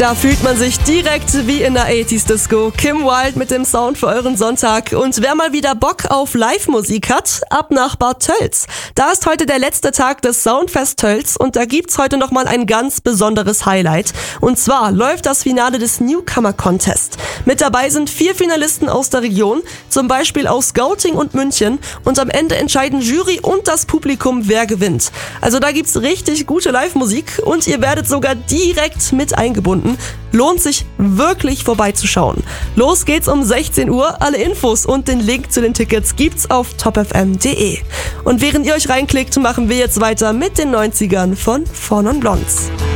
Da fühlt man sich direkt wie in der 80s Disco. Kim Wilde mit dem Sound für euren Sonntag. Und wer mal wieder Bock auf Live-Musik hat, ab nach Bad Tölz. Da ist heute der letzte Tag des Soundfest Tölz und da gibt's heute nochmal ein ganz besonderes Highlight. Und zwar läuft das Finale des Newcomer Contest. Mit dabei sind 4 Finalisten aus der Region, zum Beispiel aus Gauting und München. Und am Ende entscheiden Jury und das Publikum, wer gewinnt. Also da gibt's richtig gute Live-Musik und ihr werdet sogar direkt mit eingebunden. Lohnt sich wirklich vorbeizuschauen. Los geht's um 16 Uhr. Alle Infos und den Link zu den Tickets gibt's auf topfm.de. Und während ihr euch reinklickt, machen wir jetzt weiter mit den 90ern von Four Non Blondes.